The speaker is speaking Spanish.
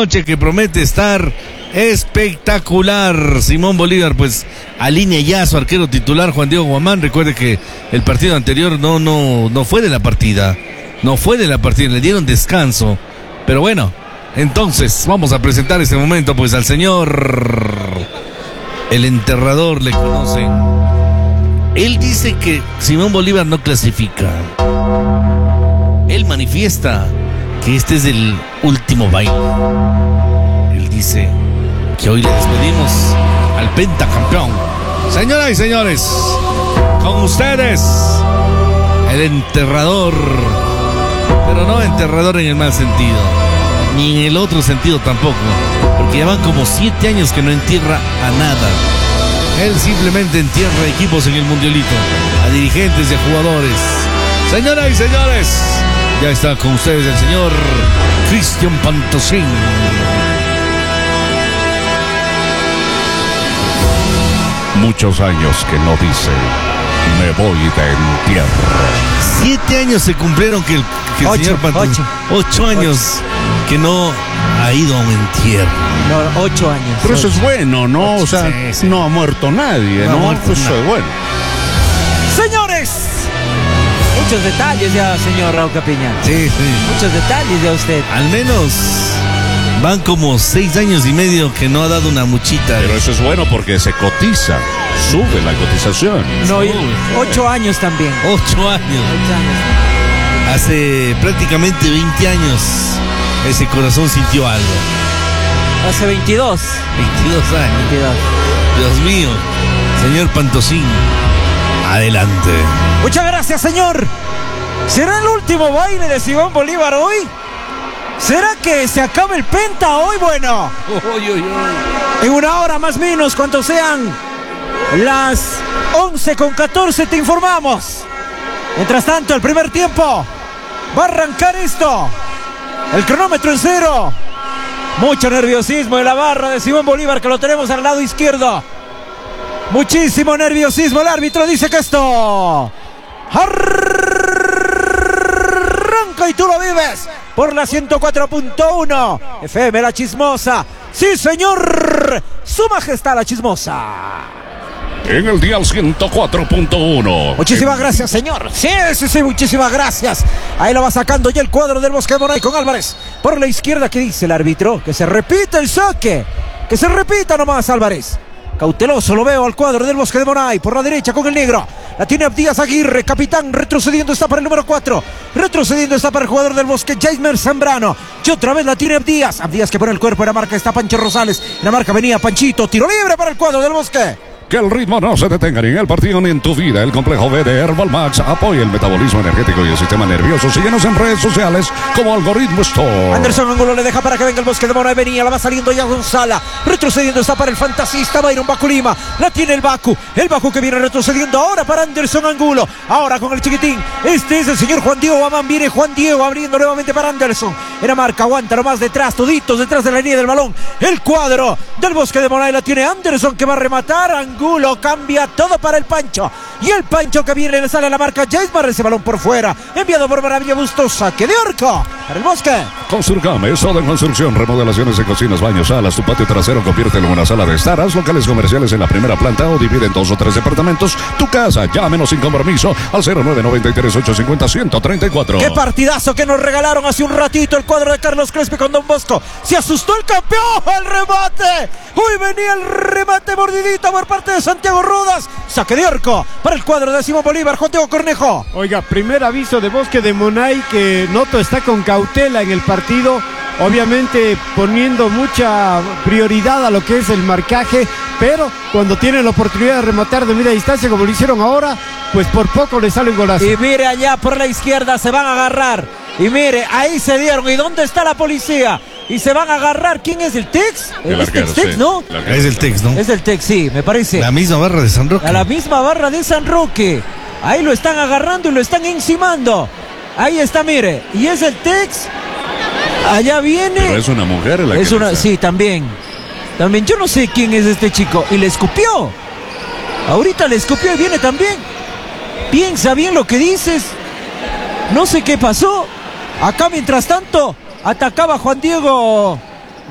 noche que promete estar espectacular. Simón Bolívar pues alinea ya a su arquero titular Juan Diego Guamán. Recuerde que el partido anterior no fue de la partida. No fue de la partida, le dieron descanso. Pero bueno, entonces vamos a presentar este momento pues al señor el enterrador, le conocen. Él dice que Simón Bolívar no clasifica. Él manifiesta que este es el último baile. Él dice que hoy le despedimos al pentacampeón. Señoras y señores, con ustedes el enterrador, pero no enterrador en el mal sentido, ni en el otro sentido tampoco, porque ya van como 7 años que no entierra a nada. Él simplemente entierra equipos en el mundialito, a dirigentes y a jugadores. Señoras y señores, ya está con ustedes el señor Cristian Pantosín. Muchos años que no dice, me voy de entierro. 7 años se cumplieron que el señor Pantosín. 8 años que no ha ido a un entierro. No, 8 años. Pero eso es bueno, ¿no? 8, o sea, sí. No ha muerto nadie, ¿no? Eso es bueno. Señores, muchos detalles ya, señor Raúl Capiñán. Sí. Muchos detalles ya usted. Al menos van como 6 años y medio que no ha dado una muchita. Pero eso es bueno porque se cotiza, sube la cotización. No, 8 años también. 8 años. Hace prácticamente 20 años ese corazón sintió algo. Hace 22 años. 22. Dios mío, señor Pantosín, adelante. Muchas gracias, señor. ¿Será el último baile de Simón Bolívar hoy? ¿Será que se acaba el penta hoy? Bueno, en una hora más o menos, cuando sean las 11:14, te informamos. Mientras tanto, el primer tiempo va a arrancar esto. El cronómetro en 0. Mucho nerviosismo en la barra de Simón Bolívar, que lo tenemos al lado izquierdo. Muchísimo nerviosismo. El árbitro dice que esto arranca y tú lo vives por la 104.1 FM La Chismosa. Sí, señor, su majestad La Chismosa. En el dial 104.1. Muchísimas gracias, señor. Sí, muchísimas gracias. Ahí lo va sacando ya el cuadro del Bosque de Moray con Álvarez por la izquierda. ¿Qué dice el árbitro? Que se repita el saque. Que se repita nomás, Álvarez. Cauteloso lo veo al cuadro del Bosque de Moray. Por la derecha con el negro. La tiene Abdías Aguirre, capitán. Retrocediendo está para el número 4. Retrocediendo está para el jugador del Bosque, Jaismer Zambrano. Y otra vez la tiene Abdías. Abdías que pone el cuerpo en la marca. Está Pancho Rosales. En la marca venía Panchito. Tiro libre para el cuadro del Bosque. Que el ritmo no se detenga ni en el partido ni en tu vida. El complejo B de Herbal Max apoya el metabolismo energético y el sistema nervioso. Síguenos en redes sociales como Algoritmo Store. Anderson Angulo le deja para que venga el Bosque de Moray. Venía, la va saliendo ya Gonzala. Retrocediendo está para el fantasista Byron Baku Lima. La tiene el Baku. El Baku que viene retrocediendo ahora para Anderson Angulo. Ahora con el chiquitín. Este es el señor Juan Diego Guamán. Viene Juan Diego abriendo nuevamente para Anderson. En la marca, aguanta nomás detrás, toditos detrás de la línea del balón. El cuadro del Bosque de Moray la tiene Anderson que va a rematar. Angulo cambia todo para el Pancho. Y el Pancho que viene le sale a la marca Jaismar. Ese balón por fuera. Enviado por Maravilla Bustos. Saque de Orco para el Bosque. Construcame, todo en construcción, remodelaciones de cocinas, baños, salas. Tu patio trasero conviértelo en una sala de estar. Haz locales comerciales en la primera planta o divide en 2 o 3 departamentos. Tu casa, llámenos sin compromiso al 0993-850-134. Qué partidazo que nos regalaron hace un ratito el cuadro de Carlos Crespi con Don Bosco. Se asustó el campeón. El remate. Uy, venía el remate mordidito por parte de Santiago Rodas. Saque de Orco para el cuadro de Simón Bolívar. Juan Diego Cornejo. Oiga, primer aviso de Bosque de Moray que Noto está con cautela en el partido, obviamente poniendo mucha prioridad a lo que es el marcaje, pero cuando tiene la oportunidad de rematar de media distancia como lo hicieron ahora, pues por poco le sale un golazo. Y mire allá por la izquierda se van a agarrar. Y mire, ahí se dieron. ¿Y dónde está la policía? Y se van a agarrar. ¿Quién es el Tex? El arquero, Tex, sí. ¿no? Es el Tex, ¿no? Es el Tex, sí, me parece. La misma barra de San Roque. A la misma barra de San Roque. Ahí lo están agarrando y lo están encimando. Ahí está, mire. Y es el Tex. Allá viene. Pero es una mujer la es que una, sí, también. También yo no sé quién es este chico. Y le escupió. Ahorita le escupió y viene también. Piensa bien lo que dices. No sé qué pasó. Acá mientras tanto atacaba Juan Diego